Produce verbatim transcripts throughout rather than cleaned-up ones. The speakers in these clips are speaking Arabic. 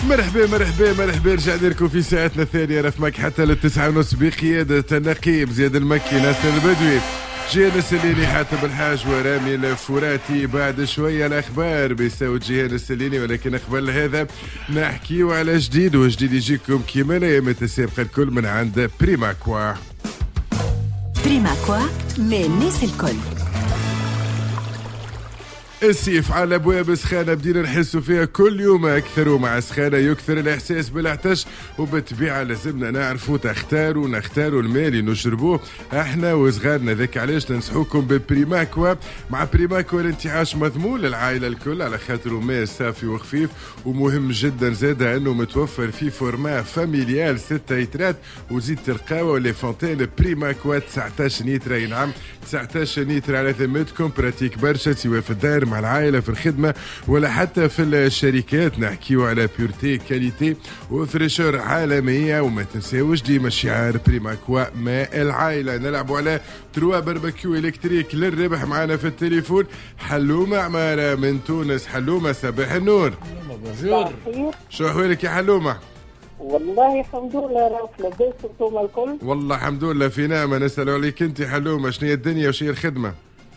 مرحبا مرحبا مرحبا رجعنا لكم في ساعتنا الثانية رفمك حتى للتسعة ونص بقيادة النقيب زياد المكي ناصر البدوي جيهان السليني حاتم الحاج ورامي الفراتي. بعد شوية الأخبار بيساوي جيهان السليني، ولكن قبل هذا نحكيو على جديد، وجديد يجيكم كيما الأيام السابقة الكل من عند بريماكوا. بريماكوا من الناس الكل. السيف على ابواب سخانه بدينا نحسوا فيها كل يوم اكثر، ومع سخانه يكثر الاحساس بالعطش، وبالطبيعه لازمنا نعرفوا تختاروا نختاروا الماء اللي نشربوه احنا وصغارنا. ذاك علاش ننصحوكم ببريماكوا. مع بريماكوا الانتعاش مضمون للعائله الكل، على خاطر ماء صافي وخفيف، ومهم جدا زاده انه متوفر في فورما فاميليال ستة لترات، وزيد تلقاوه لي فونتين بريماكوا تسعطاش لتر. اي نعم تسعطاش لتر على ذمتكم، براتيك برشا سواء في الدار مع العائلة في الخدمة ولا حتى في الشركات. نحكيو على بيورتي كاليتي وفريشور عالمية، وما تنساوش ديما شعار بريماكوا ماء العائلة. نلعبوا على تروا بربكيو الكتريك للربح. معنا في التليفون حلومة عمارة من تونس. حلومة صباح النور. بونجور. شو احوالك يا حلومة؟ والله الحمد لله راهو لاباس انتم الكل؟ والله الحمد لله في نعمة. نسأل عليك انت حلومة، شنو هي الدنيا وش هي الخدمة؟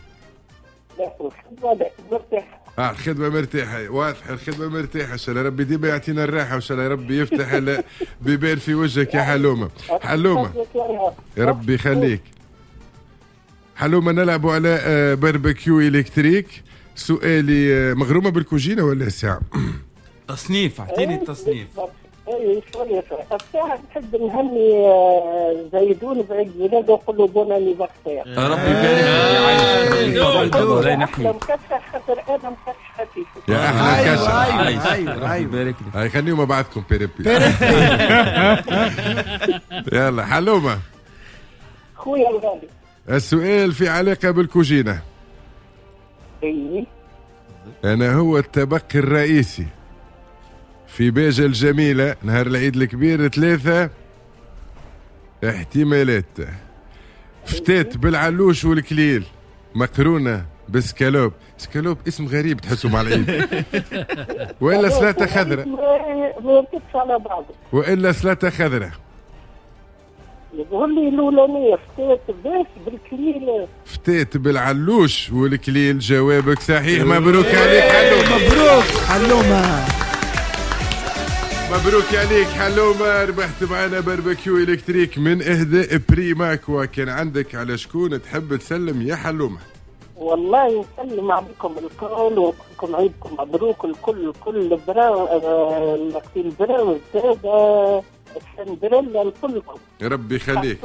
الخدمة مرتاحة. اه الخدمة مرتاحة، واضح الخدمة مرتاحة. ان شاء الله ربي ديما يعطينا الراحة، وان شاء الله ربي يفتح بيبان في وجهك يا حلومة. حلومة يا ربي يخليك. حلومة نلعبوا على باربيكيو الكتريك. سؤالي مغرومة بالكوجينة ولا ساعة؟ تصنيف، اعطيني التصنيف. اي شويه الساعه نحب نهني زيدون بعيد ميلاده ونقول له بون انيفرسير. ربي يبارك الله ينحيك. مكسح خاطر انا مكسح خفيف. يا احلى كسح. ايوه ايوه يبارك لك. هاي خليهم مع بعضكم بيربي. يلا حلومه خويا الغالي، السؤال في علاقه بالكوجينه. اي انا هو التبقي الرئيسي في باجة الجميلة نهار العيد الكبير. ثلاثة احتمالات: فتات بالعلوش والكليل، مقرونة بسكالوب. سكالوب اسم غريب تحسوا مع العيد. وإلا سلطة خضراء. ما يركبش على بعضه. وإلا سلطة خضراء. يقول لي الأولانية فتات باش بالكليل. فتات بالعلوش والكليل. جوابك صحيح، مبروك عليك حلومة. مبروك حلومة. مبروك عليك حلومة، ربحت معنا باربيكيو الكتريك من اهداء بريماكوا. كان عندك على شكون تحب تسلم يا حلومة؟ والله نسلم عليكم الكل وكلكم عيدكم مبروك الكل الكل براو الوقتين براو الزادة السندريلا الكلكم. ربي يخليك.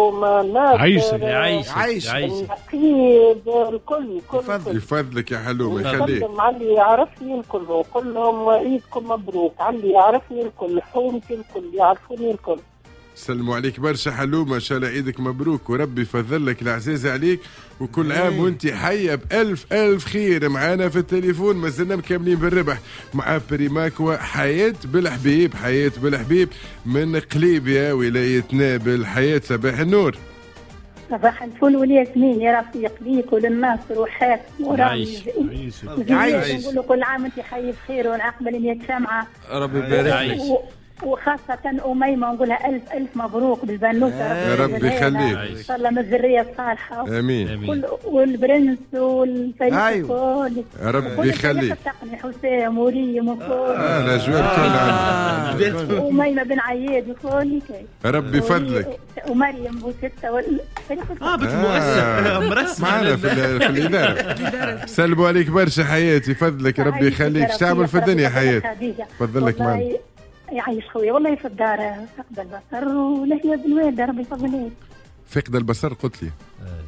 عيش عيش عيش النقيب الكل الكل يفضلك يا حلومة يخليك. نسلم على اللي يعرفني الكل وقول لهم عيدكم مبروك، على اللي يعرفني الكل حومتي الكل يعرفوني الكل. سلموا عليك برشا حلومة، ان شاء الله عيدك مبروك وربي يفضلك العزيز عليك، وكل عام وانت حية بألف ألف خير. معانا في التليفون مازلنا مكملين بالربح مع بريماكوا. حياة بالحبيب، حياة بالحبيب من قليبيا ولاية نابل. حياة صباح النور. صباح الفل والياسمين يا رفيق ليك وللناصر وحاتم ورامي. عايش نقول له كل عام وانت حي بخير ونعقبل مية شمعة. ربي يبارك لك. وخاصة أميمة نقولها ألف ألف مبروك بالبنوتة. يا ربي يخليك. إن شاء الله من الذرية الصالحة. آمين. والبرنس والفريق أيوة. الكل. يا ربي يخليك. تقني حسام وريم وكل. أنا جواب كل عام. وأميمة بن عياد وكل كي. يا ربي يفضلك. ومريم بوستة وال. آه بتمؤسس مرسم معنا في, في الإدارة. سلموا عليك برشا حياتي، فضلك ربي يخليك. تعمل في الدنيا حياتي. فضلك معنا. يعيش خويا والله في الدار فقد البصر ولهي بالوالده ربي يفضلك. فقد البصر قلت لي.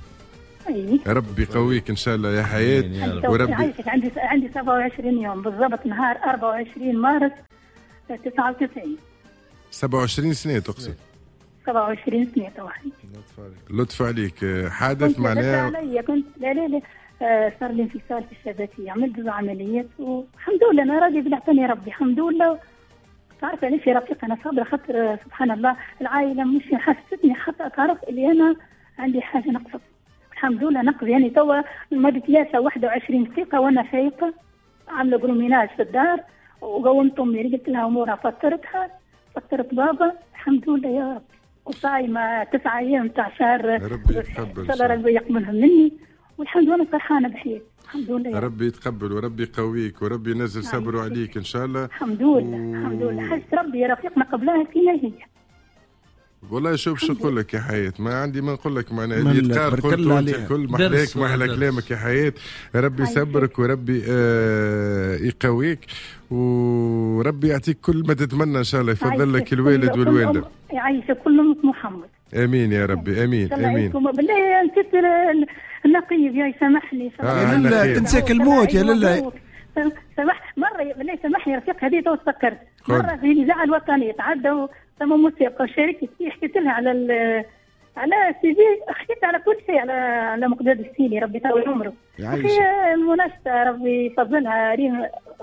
اي يا ربي يقويك ان شاء الله يا حياة وربي يعيشك. عندي عندي سبعة وعشرين يوم بالضبط، نهار أربعة وعشرين مارس تسعة وتسعين. سبعة وعشرين سنة تقصد؟ سبعة وعشرين سنة توحيد. لطف عليك. حادث معناه علي كنت لا لا لا آه صار لي انفصال في الشبكية، عملت جزء عمليات والحمد لله انا راضي بالعطاني ربي الحمد لله. تعرف علاش يا رفيق انا صابره؟ خاطر سبحان الله العائله مش حستني حتى تعرف اللي انا عندي حاجه نقصت. الحمد لله نقص يعني توا مدة ثلاثة واحد وعشرين دقيقه وانا فايقه عامله بروميناج في الدار وقومت امي قلت لها امورها فطرتها فطرت بابا الحمد لله يا رب وصايمه تسعة ايام تاع شهر ربي يتقبل ان شاء الله ربي يقبلهم مني والحمد لله فرحانه بحياتي الحمد لله ربي يتقبل وربي يقويك وربي ينزل صبره عليك ان شاء الله. الحمد لله و... الحمد لله حاجه ربي يا رفيقنا قبلها كيما هي. والله شوف شو نقول لك يا حياة، ما عندي ما نقول لك معناها اللي يتقال قلت انت الكل محلاك محلى كلامك يا حياة. ربي يصبرك وربي آه يقويك وربي يعطيك كل ما تتمنى ان شاء الله، يفضل لك الوالد والوالده. يعيشك كل أمة محمد. امين يا ربي امين امين. بالله نسيت النقيب يا سامحني. آه لا تنساك الموت يا لله. سمح مرة بالله سامحني يا رفيق هذه تو تفكرت مرة في الإذاعة الوطنية تعدوا ثم موسيقى شاركت فيه حكيت لها على على سي في حكيت على كل شيء على على مقداد السيلي ربي يطول عمره. أخي المناشدة ربي يفضلها ريم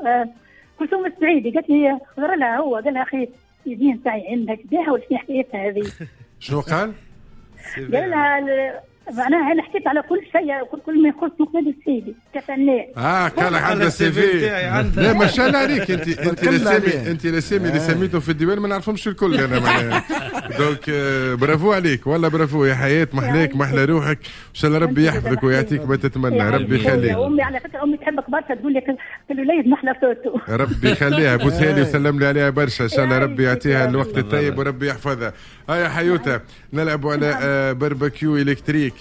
كلثوم السعيدي قالت لي خضر لها هو قال لها أخي الدين تاعي عندك بيها وش حكايتها هذه؟ شنو قال؟ قال لها معناها انا حكيت على كل شيء كل كل ما يخص مقداد السيدي كفنان. اه قال لك عندها السي في. لا ما شاء الله عليك انت انت الاسامي انت الاسامي اللي سميته في الديوان ما نعرفهمش الكل انا معناها. دونك برافو عليك والله برافو يا حياة محلاك محلى روحك ان شاء الله ربي يحفظك ويعطيك ما تتمنى ربي يخليك. امي على فكره امي تحبك برشا تقول لك الوليد محلى صوته. ربي يخليها بوسها لي وسلم لي عليها برشا ان شاء الله ربي يعطيها الوقت الطيب وربي يحفظها. ها يا حيوته نلعبوا على بربكيو الكتريك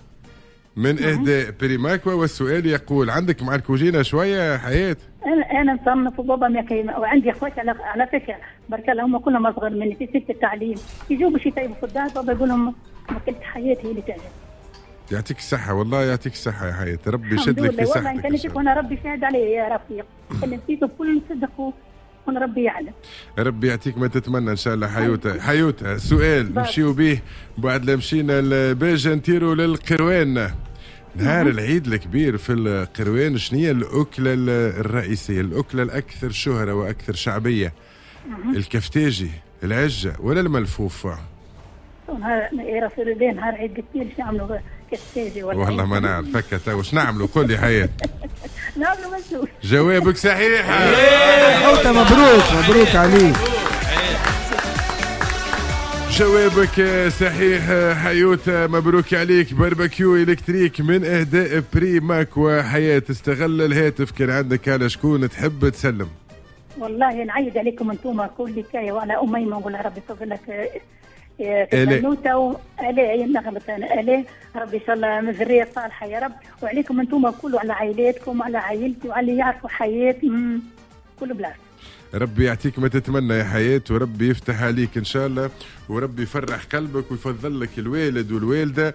من اهداء بريماكوا والسؤال يقول عندك مع الكوجينه شويه يا حياة؟ انا انا مصنف وبابا ما كاين وعندي اخوات على على فكره برك الله هم كلهم اصغر مني في سلك التعليم يجوا باش يطيبوا في الدار بابا يقول لهم ماكلة حياتي هي اللي تعجب. يعطيك الصحه والله يعطيك الصحه يا حياة ربي يشد لك في صحتك. والله ان كان وانا ربي شاهد علي يا رفيق كان نسيت بكل صدق وانا ربي يعلم. ربي يعطيك ما تتمنى ان شاء الله حيوته. حيوته سؤال نمشيو به بعد لا مشينا لباجة نطيروا للقروان. نهار العيد الكبير في القروان شنو هي الأكلة الرئيسية الأكلة الأكثر شهرة وأكثر شعبية؟ الكفتاجي العجة ولا الملفوف؟ نهار يا رسول الله نهار عيد كبير شو نعملوا كفتاجي ولا والله ما نعرف فكة واش نعملوا قول لي حياة. نعملوا ملفوف. جوابك صحيح. حوته مبروك مبروك عليك. جوابك صحيح حيوته مبروك عليك. باربكيو الكتريك من اهداء بريماك وحياة. استغل الهاتف كان عندك على شكون تحب تسلم؟ والله نعيد عليكم انتم كل كايه وعلى اميمه نقول ربي يفضل لك البنوته وآلاء نغمة آلاء ربي ان شاء الله من ذريه صالحه يا رب وعليكم انتم كل وعلى عائلاتكم وعلى عائلتي وعلى اللي يعرفوا حياه كل بلاصه. ربي يعطيك ما تتمنى يا حياة وربي يفتح عليك ان شاء الله وربي يفرح قلبك ويفضل لك الوالد والوالده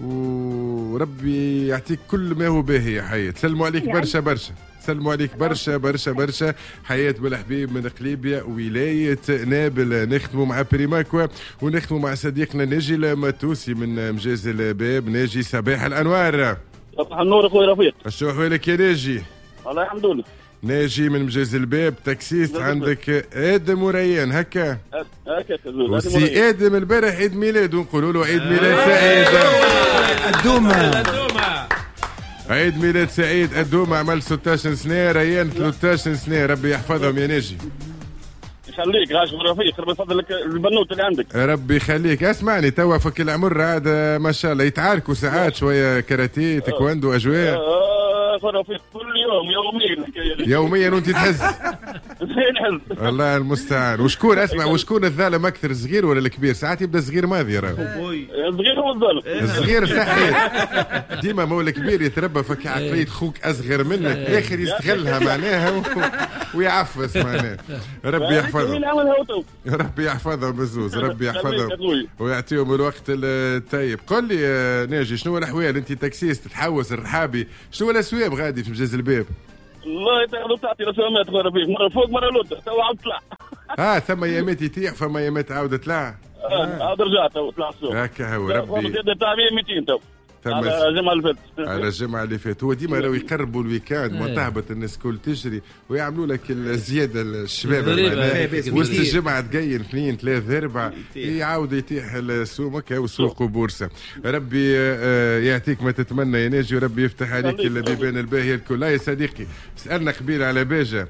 وربي يعطيك كل ما هو باهي يا حياة. سلموا عليك يعني برشا برشا سلموا عليك برشا برشا برشا. حياة بالحبيب من قليبيا ولاية نابل. نختموا مع بريماكوا ونختموا مع صديقنا ناجي الماتوسي من مجاز الباب. ناجي صباح الانوار. صباح النور اخوي رفيق. شو احوالك يا ناجي؟ والله الحمد لله. ناجي من مجاز الباب تاكسيست. عندك ادم وريان هكا هكا وسي ادم البارح عيد ميلاد ونقولوا له عيد ميلاد سعيد. الدومه عيد ميلاد سعيد. الدومه عمل ستة عشر سنه ريان ثلاثة عشر سنه ربي يحفظهم يا ناجي. يخليك غاش رفيق ربي يفضل لك البنوت اللي عندك. ربي يخليك. اسمعني توا فك العمر عاد ما شاء الله يتعاركوا ساعات شويه كاراتيه تايكواندو اجواء. رفيق كل يوم يوميا يوميا وانت تهز. نحز الله المستعان. وشكون اسمع وشكون الظالم اكثر صغير ولا الكبير؟ ساعات يبدا الصغير ماضي راهو. الصغير هو الظالم. الصغير صحيح ديما مول الكبير يتربى فك عقليه خوك اصغر منك اخر يستغلها معناها و... ويعفس معناها. ربي يحفظهم ربي يحفظهم بزوز ربي يحفظهم ويعطيهم الوقت الطيب. قل لي ناجي شنو الاحوال؟ انت تاكسيست تحوس الرحابي شنو الاسواق غادي في مجاز الباب؟ والله تاخذ تعطي رسومات غير فيك مره فوق مره لوطه تو عاود طلع. اه ثم ايامات يطيح فما ايامات عاود طلع. اه عاود رجع تو طلع السوق هكا هو ربي تاع مئتين تو على الجمعه اللي فاتت. على الجمعه اللي فاتت هو ديما راهو يقربوا الويكاند ما تهبط الناس كل تجري ويعملوا لك الزياده الشباب وسط الجمعه تقين اثنين ثلاث اربع يعاود يطيح السوق هكا وسوق وبورصه. ربي يعطيك ما تتمنى يا ناجي وربي يفتح عليك البيبان الباهيه الكل. يا صديقي سالنا قبيل على باجه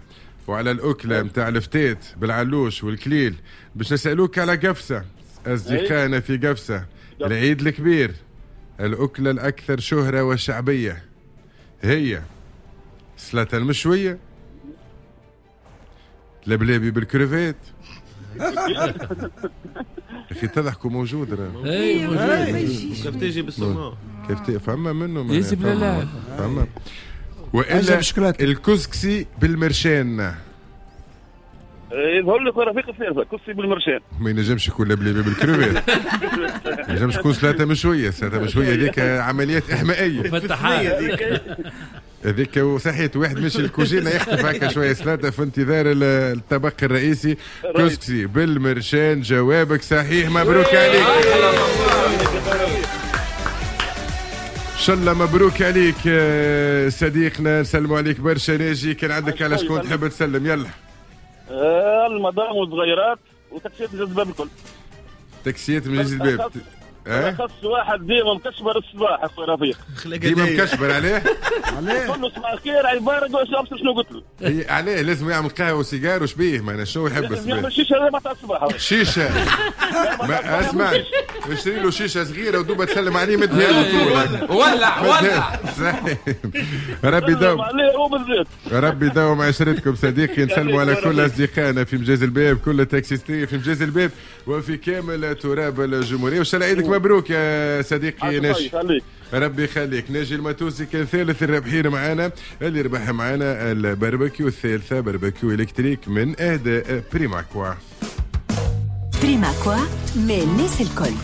وعلى الأكلة متاع الفتات بالعلوش والكليل باش نسألوك على قفصة أصدقائنا في قفصة العيد الكبير. الأكلة الأكثر شهرة وشعبية هي سلطة المشوية، لبلابي بالكريفات. اخي تضحكوا موجود راه. اي موجود. كيف تيجي بالصمام كيف تي فما منه ياسب لا لا فما. والا الكسكسي بالمرشان. يظهر لي خويا رفيق الثالثة كسي بالمرشان. ما ينجمش يكون لبلابي بالكريفات. ما ينجمش يكون سلطة مشوية. سلطة مشوية هذيك عمليات إحمائية. فتحات. هذيك وصحيت واحد ماشي الكوجينة يختف هكا شوية سلطة في انتظار الطبق الرئيسي. كسكسي بالمرشان جوابك صحيح مبروك عليك. ان شاء الله مبروك عليك صديقنا نسلموا عليك برشا. ناجي كان عندك على شكون تحب تسلم يلا. آه المدام والصغيرات وتاكسيات من الباب الكل. تاكسيات من الباب. اه خص واحد ديما مكشبر الصباح اخويا رفيق. ديما مكشبر عليه؟ عليه؟ قول له صباح الخير عيبارك واش ابصر شنو قلت له؟ هي عليه لازم يعمل قهوه وسيجار وش بيه معنا شنو يحب الصباح؟ يعمل شيشه هذا تاع الصباح. شيشه ما اسمعش اشتري له شيشه صغيره ودوبا تسلم عليه مدها له طول ولع ولع. ربي يداوم عليه وبالزيت. ربي يداوم عشرتكم صديقي. نسلموا على كل اصدقائنا في مجاز الباب كل تاكسيستي في مجاز الباب وفي كامل تراب الجمهوريه. وان شاء الله عيدك مبروك يا صديقي ناجي. ربي يخليك. ناجي الماتوسي كان ثالث الرابحين معانا اللي ربح معانا الباربيكيو الثالثة باربيكيو الكتريك من اهداء بريماكوا. بريماكوا من الناس الكل.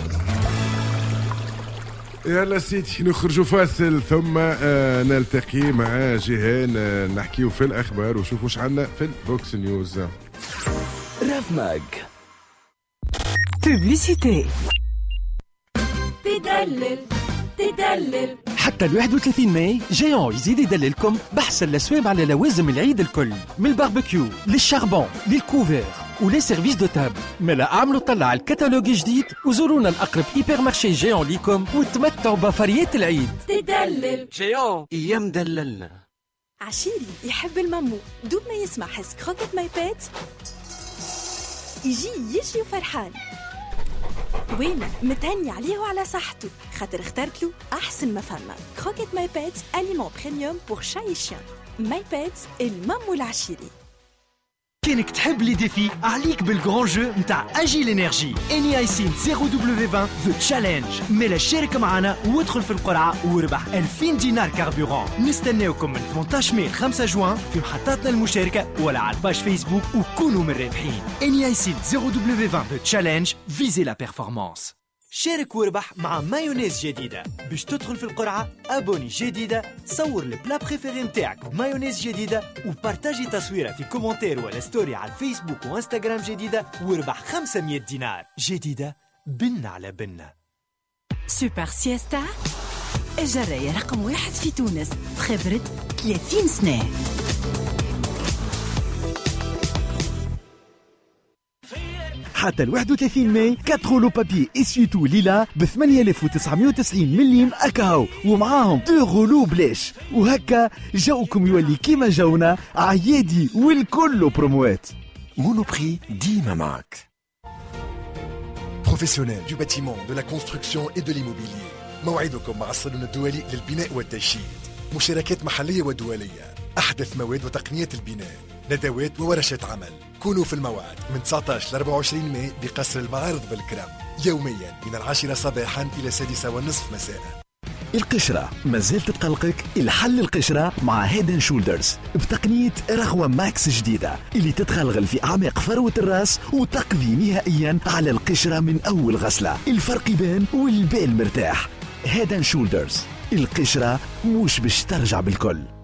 يلا سيدي نخرجوا فاصل ثم آه نلتقي مع جيهان آه نحكيو في الاخبار وشوفوا ايش عندنا في البوكس نيوز. راف ماج بوبليسيتي. تدلل تدلل حتى ال واحد وثلاثين ماي جيون يزيد يدللكم بحث الأسواب على لوازم العيد الكل من الباربيكيو للشاربون للكوفير ولي سيرفيس دو تاب. ملا اعملوا طلع الكتالوج جديد وزورونا الأقرب هيبر مارشي جيون ليكم وتمتعوا بفريات العيد. تدلل جيون ايام دللنا. عشيري يحب المامو دوب ما يسمع حس كروكت ماي بيت يجي يجري وفرحان. وين متهني عليه وعلى صحته خاطر اخترت له احسن ما فما كروكيت ماي بيتس اليمون بريميوم بور شاي شيان. ماي بيتس المامو العشيري. كينك تحب لي ديفي عليك بالجران جو نتاع اجي الانرجي اني ايسين صفر دبليو عشرين ذا تشالنج. ميلا شارك معنا وادخل في القرعه وربح ألفين دينار كاربوران. نستناوكم من ثمانية عشر ماي خمسة جوان في محطاتنا المشاركه ولا على الباج فيسبوك وكونوا من الرابحين. اني ايسين صفر دبليو عشرين ذا تشالنج فيزي لا بيرفورمانس. شارك وربح مع مايونيز جديدة. باش تدخل في القرعة أبوني جديدة صور البلا بريفيري نتاعك بمايونيز جديدة وبارتاجي تصويرة في كومنتير ولا ستوري على الفيسبوك وانستغرام جديدة وربح خمسمية دينار جديدة بن على بنة. سوبر سيستا الجراية رقم واحد في تونس بخبرة ثلاثين سنة. حتى ال واحد وثلاثين ماي أربعة رولو بابي اسيوتو ليلا ب ثمانية آلاف وتسعمية وتسعين مليم أكاو ومعاهم دو رولو بلاش. وهكا جوكم يولي كيما جونا عيادي والكل بروموات. مونوبري ديما معك. Professionnels du bâtiment, de la construction et de l'immobilier. موعدكم مع الصالون الدولي للبناء والتشييد. مشاركات محلية ودولية. أحدث مواد وتقنيات البناء. ندوات وورشات عمل. كونوا في الموعد من تسعة عشر ل أربعة وعشرين ماي بقصر المعارض بالكرم يوميا من العاشرة صباحا إلى السادسة والنصف مساء. القشرة مازالت تقلقك؟ الحل القشرة مع هيد اند شولدرز بتقنية رغوة ماكس جديدة اللي تتغلغل في أعماق فروة الراس وتقضي نهائيا على القشرة من أول غسلة. الفرق يبان والبال مرتاح. هيد اند شولدرز القشرة مش باش ترجع بالكل.